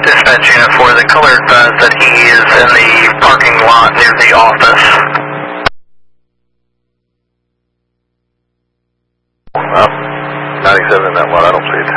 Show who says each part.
Speaker 1: Dispatch Unit 4, the caller advised that he is in the parking lot near the office.
Speaker 2: Well, 97 in that one, I don't see it.